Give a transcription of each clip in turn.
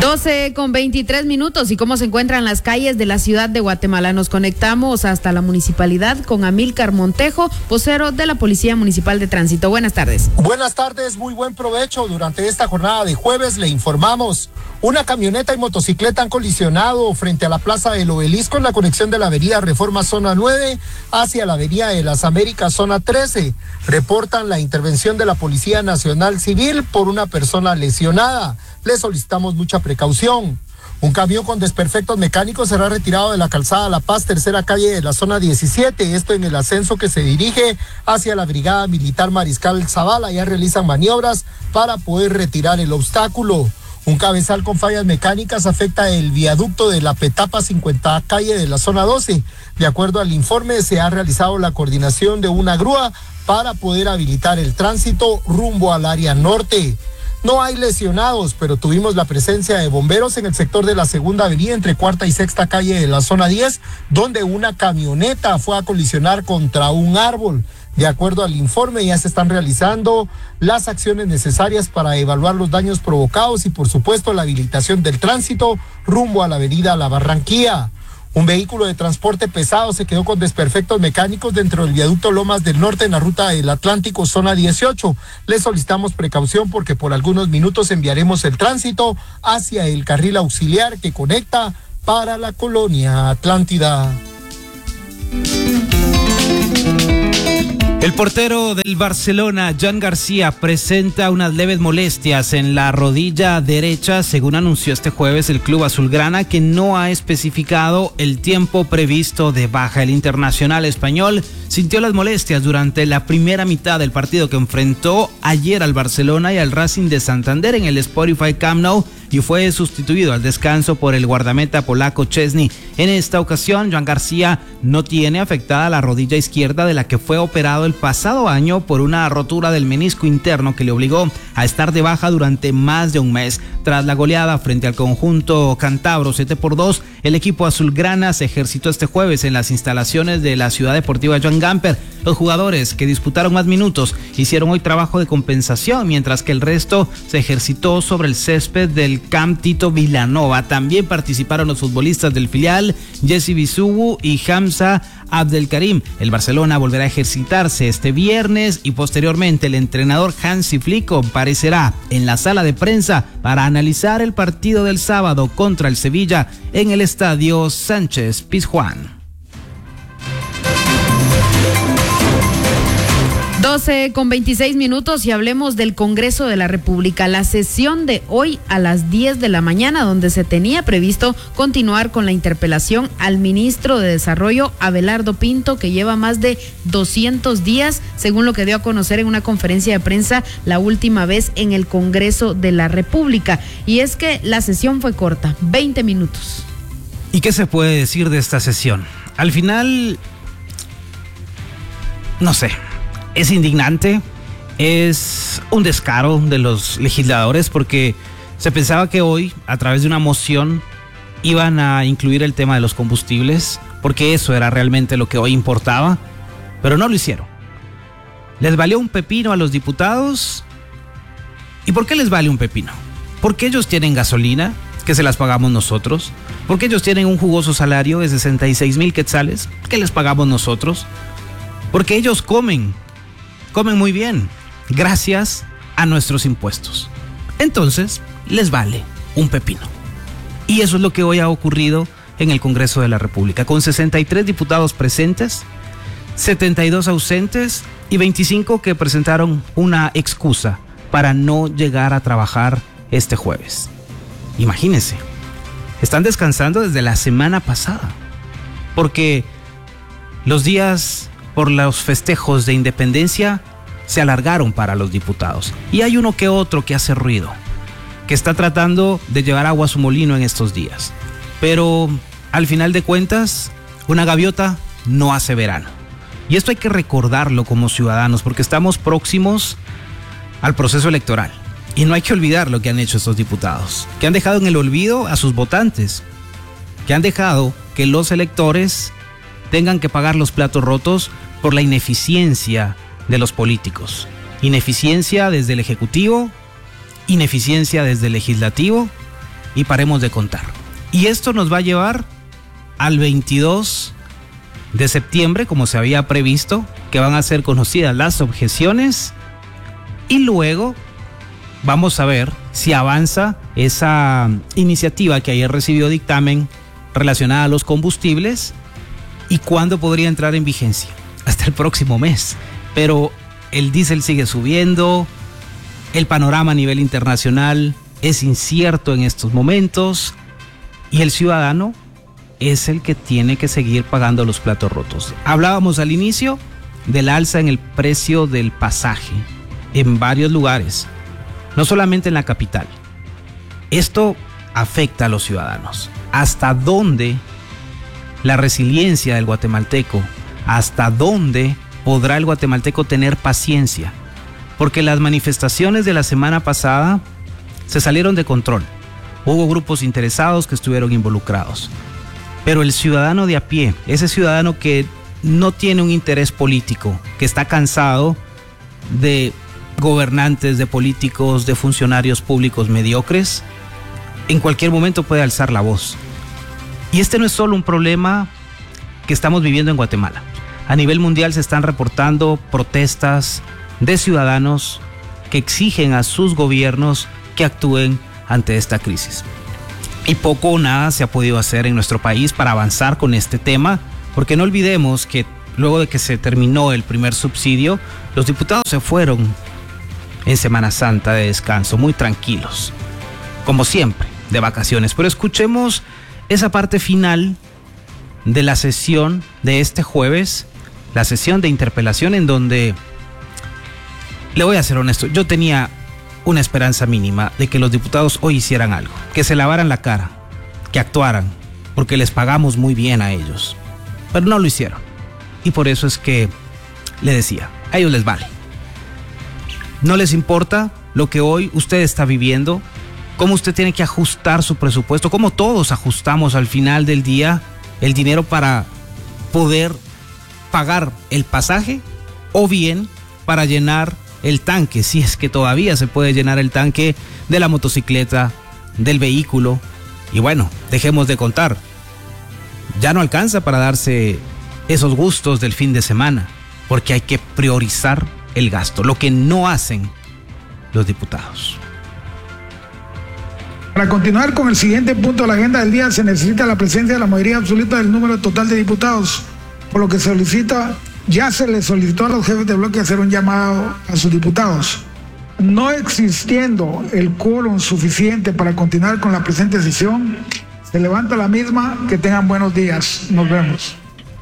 12:23 ¿Y cómo se encuentran las calles de la ciudad de Guatemala? Nos conectamos hasta la municipalidad con Amílcar Montejo, vocero de la Policía Municipal de Tránsito. Buenas tardes. Buenas tardes, muy buen provecho. Durante esta jornada de jueves le informamos: una camioneta y motocicleta han colisionado frente a la Plaza del Obelisco en la conexión de la avenida Reforma Zona 9 hacia la avenida de las Américas Zona 13. Reportan la intervención de la Policía Nacional Civil por una persona lesionada. Le solicitamos mucha precaución. Un camión con desperfectos mecánicos será retirado de la calzada La Paz, tercera calle de la zona 17, esto en el ascenso que se dirige hacia la Brigada Militar Mariscal Zavala. Ya realizan maniobras para poder retirar el obstáculo. Un cabezal con fallas mecánicas afecta el viaducto de la Petapa 50 calle de la zona 12. De acuerdo al informe, se ha realizado la coordinación de una grúa para poder habilitar el tránsito rumbo al área norte. No hay lesionados, pero tuvimos la presencia de bomberos en el sector de la Segunda Avenida entre Cuarta y Sexta calle de la zona 10, donde una camioneta fue a colisionar contra un árbol. De acuerdo al informe, ya se están realizando las acciones necesarias para evaluar los daños provocados y, por supuesto, la habilitación del tránsito rumbo a la avenida La Barranquilla. Un vehículo de transporte pesado se quedó con desperfectos mecánicos dentro del viaducto Lomas del Norte en la ruta del Atlántico, zona 18. Le solicitamos precaución porque por algunos minutos enviaremos el tránsito hacia el carril auxiliar que conecta para la colonia Atlántida. El portero del Barcelona, Jan García, presenta unas leves molestias en la rodilla derecha, según anunció este jueves el club azulgrana, que no ha especificado el tiempo previsto de baja. El internacional español sintió las molestias durante la primera mitad del partido que enfrentó ayer al Barcelona y al Racing de Santander en el Spotify Camp Nou, y fue sustituido al descanso por el guardameta polaco Szczesny. En esta ocasión, Jan García no tiene afectada la rodilla izquierda, de la que fue operado el pasado año por una rotura del menisco interno que le obligó a estar de baja durante más de un mes. Tras la goleada frente al conjunto cántabro 7-2, el equipo azulgrana se ejercitó este jueves en las instalaciones de la Ciudad Deportiva Joan Gamper. Los jugadores que disputaron más minutos hicieron hoy trabajo de compensación, mientras que el resto se ejercitó sobre el césped del Camp Tito Vilanova. También participaron los futbolistas del filial, Jesse Bisugu y Hamza Abdelkarim. El Barcelona volverá a ejercitarse este viernes y posteriormente el entrenador Hansi Flick comparecerá en la sala de prensa para analizar el partido del sábado contra el Sevilla en el estadio Sánchez Pizjuán. 12:26 y hablemos del Congreso de la República. La sesión de hoy a las 10 de la mañana, donde se tenía previsto continuar con la interpelación al ministro de Desarrollo, Abelardo Pinto, que lleva más de 200 días, según lo que dio a conocer en una conferencia de prensa la última vez en el Congreso de la República. Y es que la sesión fue corta, 20 minutos. ¿Y qué se puede decir de esta sesión? Al final, no sé. Es indignante, es un descaro de los legisladores, porque se pensaba que hoy, a través de una moción, iban a incluir el tema de los combustibles, porque eso era realmente lo que hoy importaba, pero no lo hicieron. Les valió un pepino a los diputados. ¿Y por qué les vale un pepino? Porque ellos tienen gasolina, que se las pagamos nosotros, porque ellos tienen un jugoso salario de 66,000 quetzales, que les pagamos nosotros, porque ellos comen muy bien, gracias a nuestros impuestos. Entonces, les vale un pepino. Y eso es lo que hoy ha ocurrido en el Congreso de la República, con 63 diputados presentes, 72 ausentes y 25 que presentaron una excusa para no llegar a trabajar este jueves. Imagínense, están descansando desde la semana pasada, porque los días por los festejos de independencia se alargaron para los diputados. Y hay uno que otro que hace ruido, que está tratando de llevar agua a su molino en estos días. Pero al final de cuentas, una gaviota no hace verano. Y esto hay que recordarlo como ciudadanos, porque estamos próximos al proceso electoral. Y no hay que olvidar lo que han hecho estos diputados, que han dejado en el olvido a sus votantes, que han dejado que los electores tengan que pagar los platos rotos por la ineficiencia de los políticos. Ineficiencia desde el Ejecutivo, ineficiencia desde el Legislativo y paremos de contar. Y esto nos va a llevar al 22 de septiembre, como se había previsto, que van a ser conocidas las objeciones, y luego vamos a ver si avanza esa iniciativa que ayer recibió dictamen relacionada a los combustibles y cuándo podría entrar en vigencia. Hasta el próximo mes. Pero el diésel sigue subiendo, el panorama a nivel internacional es incierto en estos momentos y el ciudadano es el que tiene que seguir pagando los platos rotos. Hablábamos al inicio del alza en el precio del pasaje en varios lugares, no solamente en la capital. Esto afecta a los ciudadanos. ¿Hasta dónde la resiliencia del guatemalteco? ¿Hasta dónde podrá el guatemalteco tener paciencia? Porque las manifestaciones de la semana pasada se salieron de control. Hubo grupos interesados que estuvieron involucrados. Pero el ciudadano de a pie, ese ciudadano que no tiene un interés político, que está cansado de gobernantes, de políticos, de funcionarios públicos mediocres, en cualquier momento puede alzar la voz. Y este no es solo un problema que estamos viviendo en Guatemala. A nivel mundial se están reportando protestas de ciudadanos que exigen a sus gobiernos que actúen ante esta crisis. Y poco o nada se ha podido hacer en nuestro país para avanzar con este tema, porque no olvidemos que luego de que se terminó el primer subsidio, los diputados se fueron en Semana Santa de descanso, muy tranquilos, como siempre, de vacaciones. Pero escuchemos esa parte final de la sesión de este jueves, la sesión de interpelación, en donde, le voy a ser honesto, yo tenía una esperanza mínima de que los diputados hoy hicieran algo, que se lavaran la cara, que actuaran, porque les pagamos muy bien a ellos, pero no lo hicieron. Y por eso es que le decía, a ellos les vale. No les importa lo que hoy usted está viviendo, cómo usted tiene que ajustar su presupuesto, cómo todos ajustamos al final del día el dinero para poder pagar el pasaje o bien para llenar el tanque, si es que todavía se puede llenar el tanque de la motocicleta, del vehículo. Y bueno, dejemos de contar, ya no alcanza para darse esos gustos del fin de semana, porque hay que priorizar el gasto, lo que no hacen los diputados. Para continuar con el siguiente punto de la agenda del día, se necesita la presencia de la mayoría absoluta del número total de diputados, por lo que ya se le solicitó a los jefes de bloque hacer un llamado a sus diputados. No existiendo el quórum suficiente para continuar con la presente sesión, se levanta la misma. Que tengan buenos días. Nos vemos.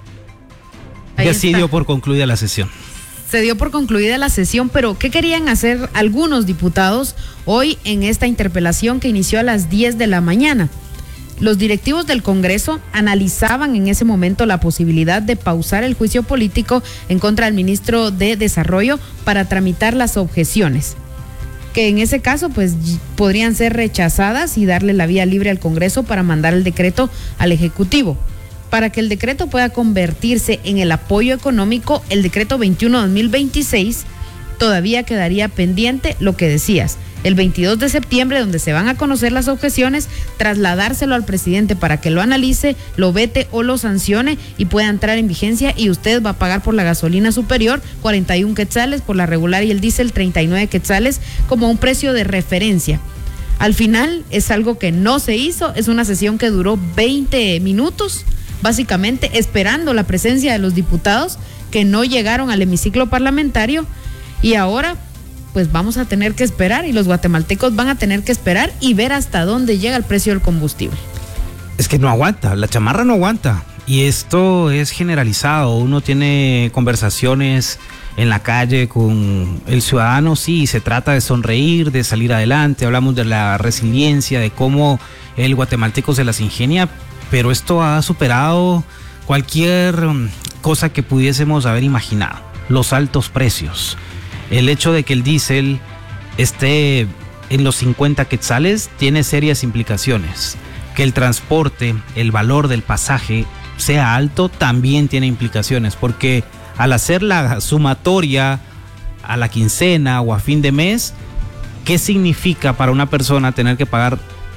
Ya se dio por concluida la sesión. Se dio por concluida la sesión, pero ¿qué querían hacer algunos diputados hoy en esta interpelación que inició a las 10 de la mañana? Los directivos del Congreso analizaban en ese momento la posibilidad de pausar el juicio político en contra del ministro de Desarrollo para tramitar las objeciones, que en ese caso pues podrían ser rechazadas y darle la vía libre al Congreso para mandar el decreto al Ejecutivo. Para que el decreto pueda convertirse en el apoyo económico, el decreto 21/2026 todavía quedaría pendiente, lo que decías, el 22 de septiembre, donde se van a conocer las objeciones, trasladárselo al presidente para que lo analice, lo vete o lo sancione y pueda entrar en vigencia, y usted va a pagar por la gasolina superior 41 quetzales, por la regular y el diésel 39 quetzales como un precio de referencia. Al final es algo que no se hizo, es una sesión que duró 20 minutos, básicamente esperando la presencia de los diputados que no llegaron al hemiciclo parlamentario, y ahora pues vamos a tener que esperar, y los guatemaltecos van a tener que esperar y ver hasta dónde llega el precio del combustible. Es que no aguanta, la chamarra no aguanta, y esto es generalizado. Uno tiene conversaciones en la calle con el ciudadano, sí, se trata de sonreír, de salir adelante, hablamos de la resiliencia, de cómo el guatemalteco se las ingenia, pero esto ha superado cualquier cosa que pudiésemos haber imaginado. Los altos precios, el hecho de que el diésel esté en los 50 quetzales tiene serias implicaciones. Que el transporte, el valor del pasaje sea alto también tiene implicaciones, porque al hacer la sumatoria a la quincena o a fin de mes, ¿qué significa para una persona tener que pagar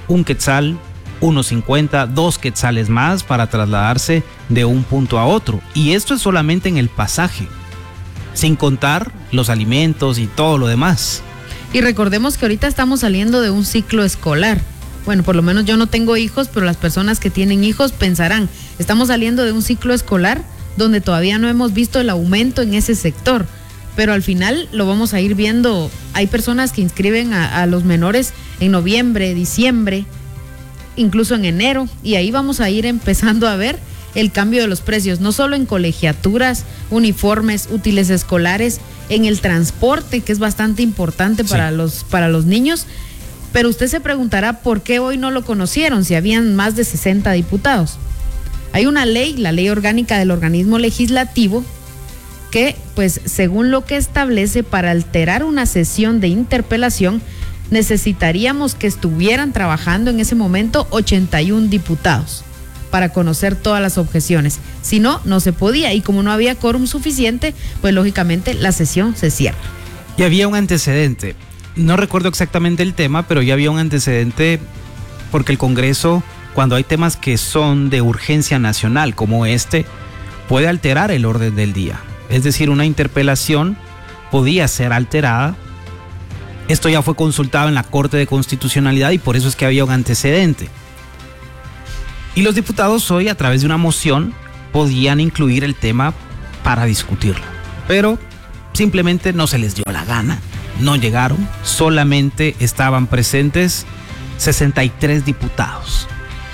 1 quetzal, 1.50, 2 quetzales más para trasladarse de un punto a otro. Y esto es solamente en el pasaje, sin contar los alimentos y todo lo demás. Y recordemos que ahorita estamos saliendo de un ciclo escolar. Bueno, por lo menos yo no tengo hijos, pero las personas que tienen hijos pensarán, estamos saliendo de un ciclo escolar donde todavía no hemos visto el aumento en ese sector, pero al final lo vamos a ir viendo. Hay personas que inscriben a los menores en noviembre, diciembre, incluso en enero, y ahí vamos a ir empezando a ver el cambio de los precios, no solo en colegiaturas, uniformes, útiles escolares, en el transporte, que es bastante importante para los niños. Pero usted se preguntará por qué hoy no lo conocieron si habían más de 60 diputados. Hay una ley, la ley orgánica del organismo legislativo, que pues según lo que establece, para alterar una sesión de interpelación necesitaríamos que estuvieran trabajando en ese momento 81 diputados para conocer todas las objeciones. Si no, no se podía, y como no había quórum suficiente, pues lógicamente la sesión se cierra. Y había un antecedente. No recuerdo exactamente el tema, pero ya había un antecedente porque el Congreso, cuando hay temas que son de urgencia nacional como este, puede alterar el orden del día. Es decir, una interpelación podía ser alterada. Esto ya fue consultado en la Corte de Constitucionalidad y por eso es que había un antecedente. Y los diputados hoy, a través de una moción, podían incluir el tema para discutirlo. Pero simplemente no se les dio la gana. No llegaron, solamente estaban presentes 63 diputados.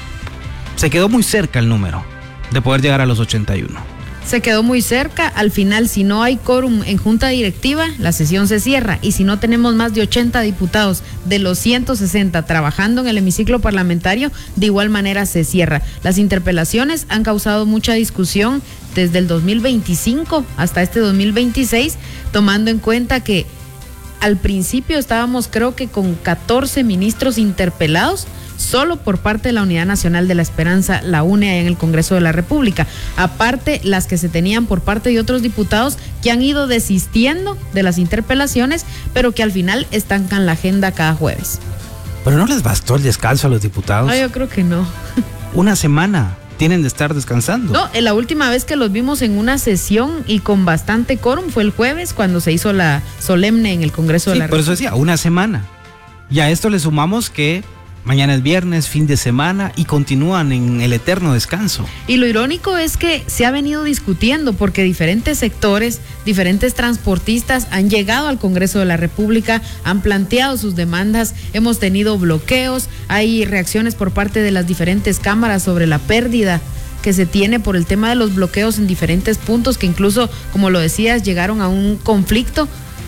Se quedó muy cerca el número de poder llegar a los 81. Se quedó muy cerca. Al final, si no hay quórum en junta directiva, la sesión se cierra. Y si no tenemos más de 80 diputados de los 160 trabajando en el hemiciclo parlamentario, de igual manera se cierra. Las interpelaciones han causado mucha discusión desde el 2025 hasta este 2026, tomando en cuenta que al principio estábamos, creo que con 14 ministros interpelados, solo por parte de la Unidad Nacional de la Esperanza, la UNE, en el Congreso de la República. Aparte, las que se tenían por parte de otros diputados que han ido desistiendo de las interpelaciones, pero que al final estancan la agenda cada jueves. Pero no les bastó el descanso a los diputados. No, yo creo que no. Una semana tienen de estar descansando. No, la última vez que los vimos en una sesión y con bastante quórum fue el jueves, cuando se hizo la solemne en el Congreso de la República. Por eso decía, una semana. Y a esto le sumamos que mañana es viernes, fin de semana, y continúan en el eterno descanso. Y lo irónico es que se ha venido discutiendo porque diferentes sectores, diferentes transportistas han llegado al Congreso de la República, han planteado sus demandas, hemos tenido bloqueos, hay reacciones por parte de las diferentes cámaras sobre la pérdida que se tiene por el tema de los bloqueos en diferentes puntos, que incluso, como lo decías, llegaron a un conflicto,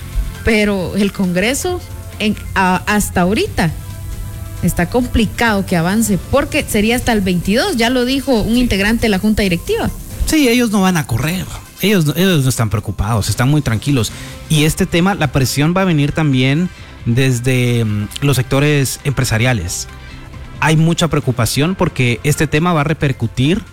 pero el Congreso hasta ahorita está complicado que avance, porque sería hasta el 22, ya lo dijo un integrante de la Junta Directiva. Sí, ellos no van a correr, ellos no están preocupados, están muy tranquilos. Y este tema, la presión va a venir también desde los sectores empresariales. Hay mucha preocupación porque este tema va a repercutir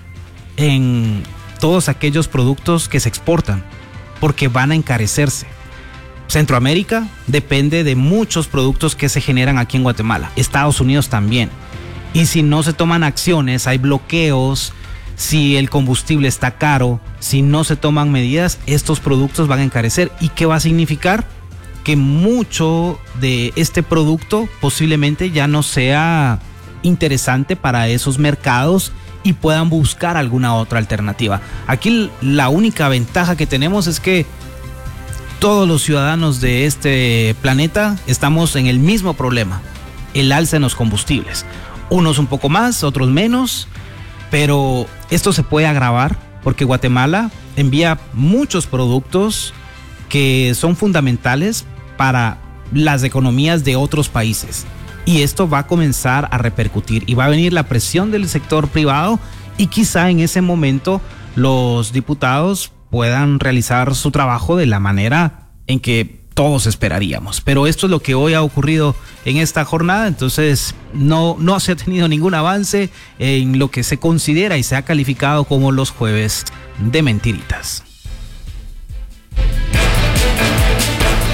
en todos aquellos productos que se exportan, porque van a encarecerse. Centroamérica depende de muchos productos que se generan aquí en Guatemala, Estados Unidos también. Y si no se toman acciones, hay bloqueos, si el combustible está caro, si no se toman medidas, estos productos van a encarecer. ¿Y qué va a significar? Que mucho de este producto posiblemente ya no sea interesante para esos mercados y puedan buscar alguna otra alternativa. Aquí la única ventaja que tenemos es que todos los ciudadanos de este planeta estamos en el mismo problema, el alza en los combustibles. Unos un poco más, otros menos, pero esto se puede agravar porque Guatemala envía muchos productos que son fundamentales para las economías de otros países. Y esto va a comenzar a repercutir y va a venir la presión del sector privado, y quizá en ese momento los diputados puedan realizar su trabajo de la manera en que todos esperaríamos. Pero esto es lo que hoy ha ocurrido en esta jornada, entonces no se ha tenido ningún avance en lo que se considera y se ha calificado como los jueves de mentiritas.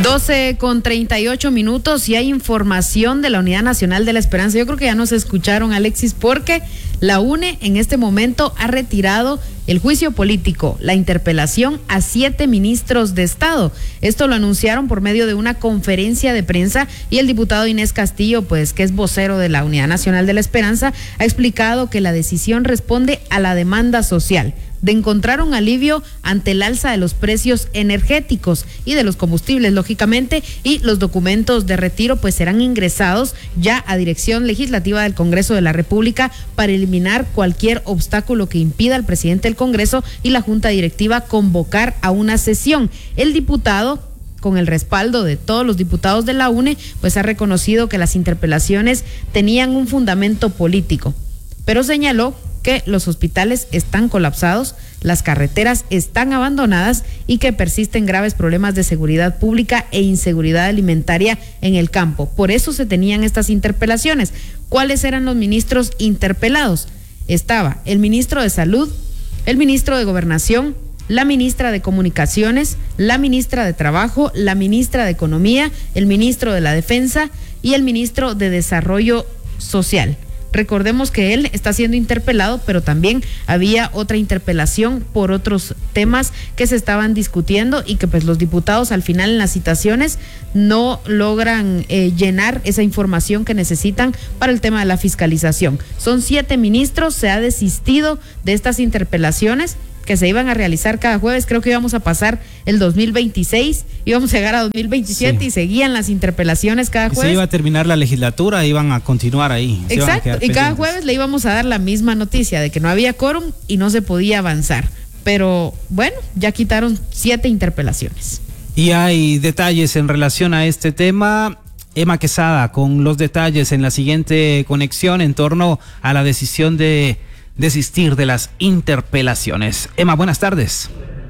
12:38 y hay información de la Unidad Nacional de la Esperanza. Yo creo que ya nos escucharon, Alexis, porque la UNE en este momento ha retirado el juicio político, la interpelación a 7 ministros de Estado. Esto lo anunciaron por medio de una conferencia de prensa y el diputado Inés Castillo, pues que es vocero de la Unidad Nacional de la Esperanza, ha explicado que la decisión responde a la demanda social de encontrar un alivio ante el alza de los precios energéticos y de los combustibles, lógicamente, y los documentos de retiro pues serán ingresados ya a Dirección Legislativa del Congreso de la República para eliminar cualquier obstáculo que impida al presidente del Congreso y la Junta Directiva convocar a una sesión. El diputado, con el respaldo de todos los diputados de la UNE, pues ha reconocido que las interpelaciones tenían un fundamento político, pero señaló que los hospitales están colapsados, las carreteras están abandonadas y que persisten graves problemas de seguridad pública e inseguridad alimentaria en el campo. Por eso se tenían estas interpelaciones. ¿Cuáles eran los ministros interpelados? Estaba el ministro de Salud, el ministro de Gobernación, la ministra de Comunicaciones, la ministra de Trabajo, la ministra de Economía, el ministro de la Defensa y el ministro de Desarrollo Social. Recordemos que él está siendo interpelado, pero también había otra interpelación por otros temas que se estaban discutiendo y que pues los diputados al final en las citaciones no logran llenar esa información que necesitan para el tema de la fiscalización. Son 7 ministros, se ha desistido de estas interpelaciones que se iban a realizar cada jueves. Creo que íbamos a pasar el 2026, íbamos a llegar a 2027 sí. Y seguían las interpelaciones cada jueves. Se iba a terminar la legislatura, iban a continuar ahí. Exacto, y cada jueves le íbamos a dar la misma noticia de que no había quórum y no se podía avanzar. Pero bueno, ya quitaron 7 interpelaciones. Y hay detalles en relación a este tema. Emma Quesada con los detalles en la siguiente conexión en torno a la decisión de desistir de las interpelaciones. Emma, buenas tardes.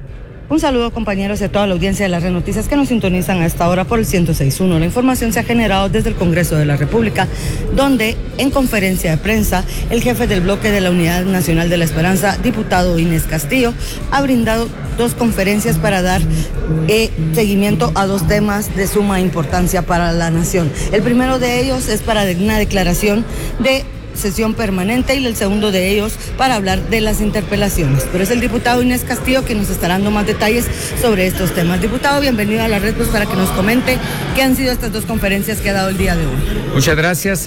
Un saludo, compañeros, y a toda la audiencia de las Red Noticias que nos sintonizan a esta hora por el 106.1. La información se ha generado desde el Congreso de la República, donde en conferencia de prensa el jefe del bloque de la Unidad Nacional de la Esperanza, diputado Inés Castillo, ha brindado 2 conferencias para dar seguimiento a 2 temas de suma importancia para la nación. El primero de ellos es para una declaración de sesión permanente y el segundo de ellos para hablar de las interpelaciones. Pero es el diputado Inés Castillo quien nos estará dando más detalles sobre estos temas. Diputado, bienvenido a la red, pues, para que nos comente qué han sido estas 2 conferencias que ha dado el día de hoy. Muchas gracias,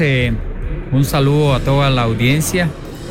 un saludo a toda la audiencia.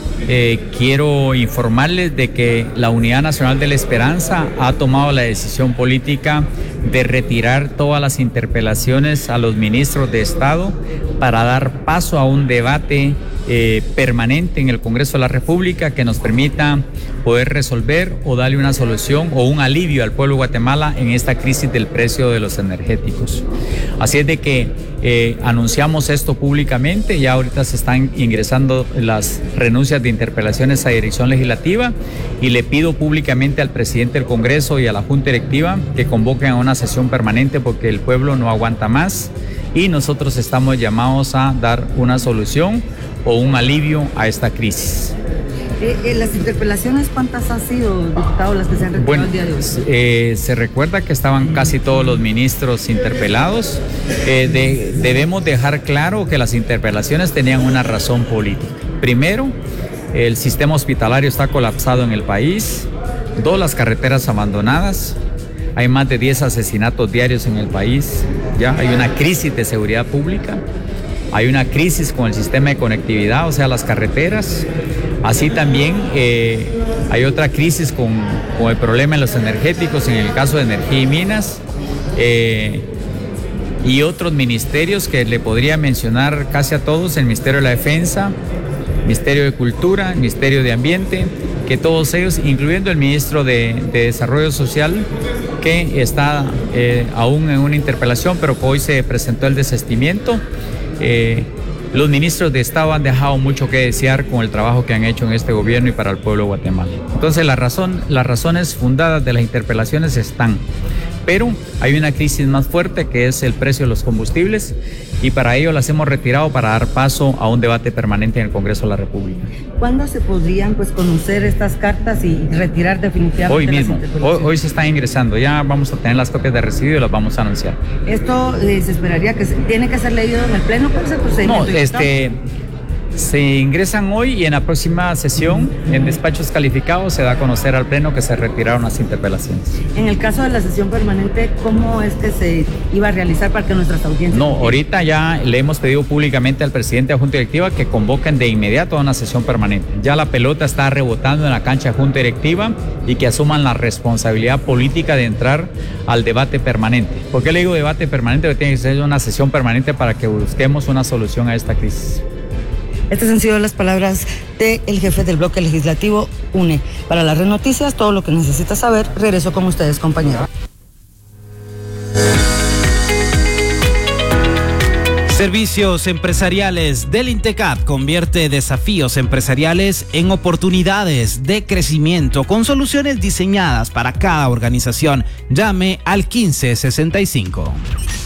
Quiero informarles de que la Unidad Nacional de la Esperanza ha tomado la decisión política de retirar todas las interpelaciones a los ministros de Estado para dar paso a un debate permanente en el Congreso de la República que nos permita poder resolver o darle una solución o un alivio al pueblo de Guatemala en esta crisis del precio de los energéticos. Así es de que anunciamos esto públicamente. Ya ahorita se están ingresando las renuncias de interpelaciones a Dirección Legislativa y le pido públicamente al presidente del Congreso y a la Junta Directiva que convoquen a una sesión permanente porque el pueblo no aguanta más y nosotros estamos llamados a dar una solución o un alivio a esta crisis. Las interpelaciones, ¿cuántas han sido, diputado, las que se han retirado el día de hoy? Se recuerda que estaban casi todos los ministros interpelados. Debemos dejar claro que las interpelaciones tenían una razón política. Primero, el sistema hospitalario está colapsado en el país. 2, las carreteras abandonadas. Hay más de 10 asesinatos diarios en el país. Ya hay una crisis de seguridad pública. Hay una crisis con el sistema de conectividad, o sea, las carreteras. Así también hay otra crisis con el problema de los energéticos, en el caso de energía y minas. Y otros ministerios que le podría mencionar casi a todos, el Ministerio de la Defensa, Ministerio de Cultura, el Ministerio de Ambiente, que todos ellos, incluyendo el Ministro de Desarrollo Social, que está aún en una interpelación, pero que hoy se presentó el desistimiento. Los ministros de Estado han dejado mucho que desear con el trabajo que han hecho en este gobierno y para el pueblo de Guatemala. Entonces las razones fundadas de las interpelaciones están. pero hay una crisis más fuerte que es el precio de los combustibles y para ello las hemos retirado para dar paso a un debate permanente en el Congreso de la República. ¿Cuándo se podrían conocer estas cartas y retirar definitivamente? Hoy mismo, hoy se están ingresando, ya vamos a tener las copias de recibido y las vamos a anunciar. ¿Esto se esperaría que tiene que ser leído en el Pleno? ¿Cuál es el procedimiento? Se ingresan hoy y en la próxima sesión, en despachos calificados, se da a conocer al Pleno que se retiraron las interpelaciones. En el caso de la sesión permanente, ¿cómo es que se iba a realizar para que nuestras audiencias... No, ahorita ya le hemos pedido públicamente al presidente de la Junta Directiva que convoquen de inmediato a una sesión permanente. Ya la pelota está rebotando en la cancha de Junta Directiva y que asuman la responsabilidad política de entrar al debate permanente. ¿Por qué le digo debate permanente? Porque tiene que ser una sesión permanente para que busquemos una solución a esta crisis. Estas han sido las palabras del jefe del bloque legislativo UNE. Para las Red Noticias, todo lo que necesitas saber, regreso con ustedes, compañeros. Servicios empresariales del INTECAP convierte desafíos empresariales en oportunidades de crecimiento con soluciones diseñadas para cada organización. Llame al 1565.